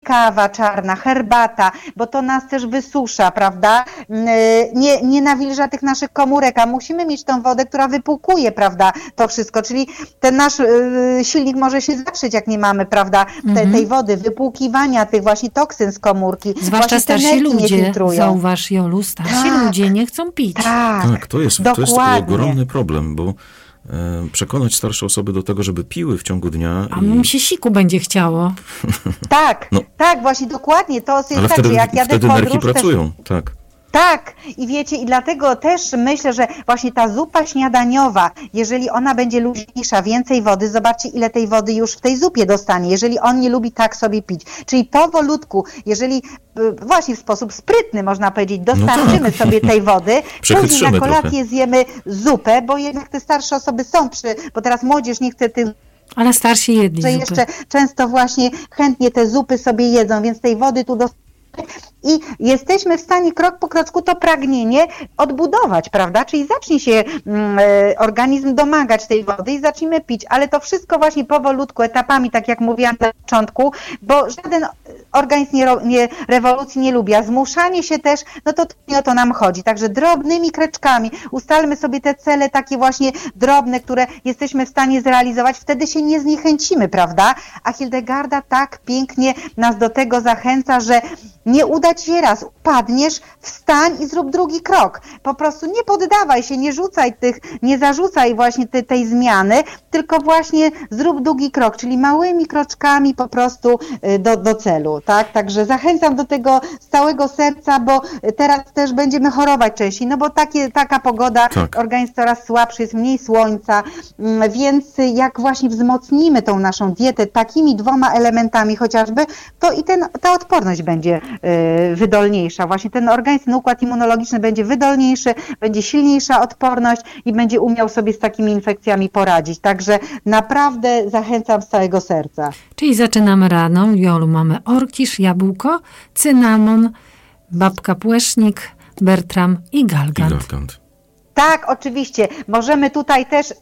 kawa czarna, herbata, bo to nas też wysusza, prawda? Nie nawilża tych naszych komórek, a musimy mieć tą wodę, która wypłukuje, prawda, to wszystko, czyli ten nasz silnik może się zatrzeć, jak nie mamy, prawda, tej wody, wypłukiwania tych właśnie toksyn z komórki. Zwłaszcza starsi ludzie, zauważ, Jolu, starsi ludzie nie chcą pić. Tak, to jest ogromny problem, bo przekonać starsze osoby do tego, żeby piły w ciągu dnia. A mi się siku będzie chciało. Tak, właśnie dokładnie. To jest ale tak, że jak jadę wtedy w podróż, nerki pracują, tak. Tak, i wiecie, i dlatego też myślę, że właśnie ta zupa śniadaniowa, jeżeli ona będzie luźniejsza, więcej wody, zobaczcie, ile tej wody już w tej zupie dostanie, jeżeli on nie lubi tak sobie pić. Czyli powolutku, jeżeli właśnie w sposób sprytny, można powiedzieć, dostarczymy sobie tej wody, później na kolację zjemy zupę, bo jednak te starsze osoby są bo teraz młodzież nie chce tych. Ale starsi jedli że jeszcze często właśnie chętnie te zupy sobie jedzą, więc tej wody tu i jesteśmy w stanie krok po kroczku to pragnienie odbudować, prawda? Czyli zacznie się organizm domagać tej wody i zaczniemy pić, ale to wszystko właśnie powolutku, etapami, tak jak mówiłam na początku, bo żaden organizm rewolucji nie lubi, a zmuszanie się też, no to nie o to nam chodzi. Także drobnymi kreczkami ustalmy sobie te cele takie właśnie drobne, które jesteśmy w stanie zrealizować, wtedy się nie zniechęcimy, prawda? A Hildegarda tak pięknie nas do tego zachęca, że nie uda ci się raz, upadniesz, wstań i zrób drugi krok. Po prostu nie poddawaj się, nie zarzucaj właśnie tej zmiany, tylko właśnie zrób drugi krok, czyli małymi kroczkami po prostu do celu, tak? Także zachęcam do tego z całego serca, bo teraz też będziemy chorować częściej, no bo taka pogoda, organizm coraz słabszy, jest mniej słońca, więc jak właśnie wzmocnimy tą naszą dietę takimi 2 elementami chociażby, to i ta odporność będzie wydolniejsza. Właśnie ten organizm, ten układ immunologiczny będzie wydolniejszy, będzie silniejsza odporność i będzie umiał sobie z takimi infekcjami poradzić. Także naprawdę zachęcam z całego serca. Czyli zaczynamy rano. Jolu, mamy orkisz, jabłko, cynamon, babka płesznik, Bertram i galgant. Tak, oczywiście. Możemy tutaj też,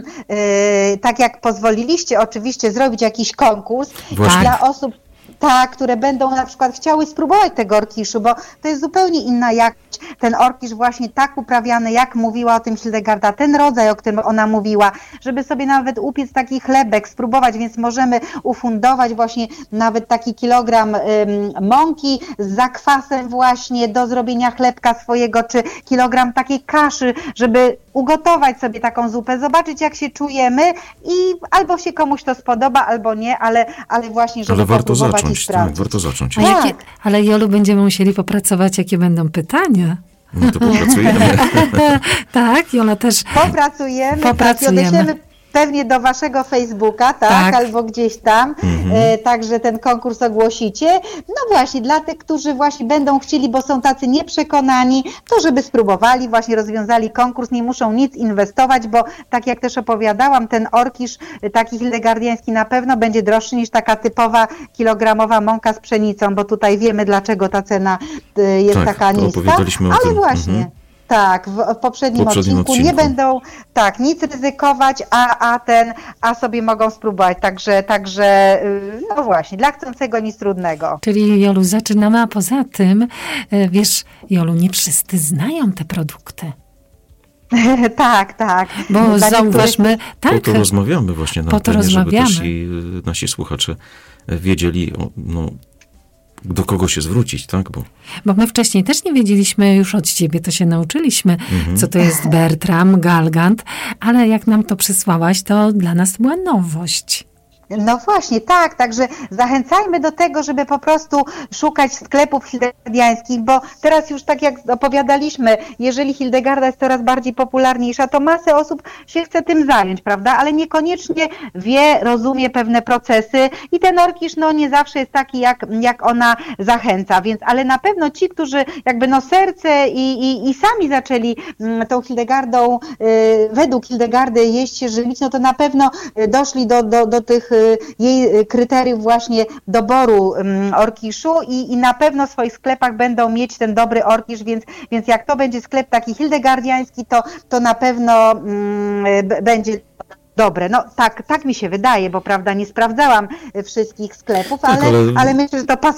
tak jak pozwoliliście, oczywiście zrobić jakiś konkurs dla osób, które będą na przykład chciały spróbować tego orkiszu, bo to jest zupełnie inna jakość. Ten orkisz właśnie tak uprawiany, jak mówiła o tym Hildegarda, ten rodzaj, o którym ona mówiła, żeby sobie nawet upiec taki chlebek, spróbować, więc możemy ufundować właśnie nawet taki kilogram mąki z zakwasem właśnie do zrobienia chlebka swojego, czy kilogram takiej kaszy, żeby ugotować sobie taką zupę, zobaczyć jak się czujemy i albo się komuś to spodoba, albo nie, ale właśnie, żeby warto zacząć. Warto zacząć. Ale Jolu, będziemy musieli popracować, jakie będą pytania. No to popracujemy. Tak, Jola też. Popracujemy. Odeślemy pewnie do waszego Facebooka, albo gdzieś tam, także ten konkurs ogłosicie. No właśnie, dla tych, którzy właśnie będą chcieli, bo są tacy nieprzekonani, to żeby spróbowali, właśnie rozwiązali konkurs, nie muszą nic inwestować, bo tak jak też opowiadałam, ten orkisz taki hildegardiański na pewno będzie droższy niż taka typowa kilogramowa mąka z pszenicą, bo tutaj wiemy, dlaczego ta cena jest taka niska, ale właśnie. Tak, w poprzednim odcinku nie będą nic ryzykować, a sobie mogą spróbować. Także no właśnie, dla chcącego nic trudnego. Czyli Jolu, zaczynamy, a poza tym, wiesz, Jolu, nie wszyscy znają te produkty. Tak. Bo zauważmy, Po to rozmawiamy właśnie na antenie, żeby też nasi słuchacze wiedzieli, do kogo się zwrócić, tak? Bo my wcześniej też nie wiedzieliśmy, już od ciebie to się nauczyliśmy, co to jest Bertram, galgant, ale jak nam to przysłałaś, to dla nas była nowość. No właśnie, także zachęcajmy do tego, żeby po prostu szukać sklepów hildegardiańskich, bo teraz już tak jak opowiadaliśmy, jeżeli Hildegarda jest coraz bardziej popularniejsza, to masę osób się chce tym zająć, prawda, ale niekoniecznie rozumie pewne procesy i ten orkisz nie zawsze jest taki, jak ona zachęca, więc ale na pewno ci, którzy jakby serce i sami zaczęli tą Hildegardą, według Hildegardy jeść się, żywić, no to na pewno doszli do tych jej kryteriów właśnie doboru orkiszu i na pewno w swoich sklepach będą mieć ten dobry orkisz, więc jak to będzie sklep taki hildegardiański, to na pewno będzie dobre. No tak mi się wydaje, bo prawda, nie sprawdzałam wszystkich sklepów, ale myślę, że to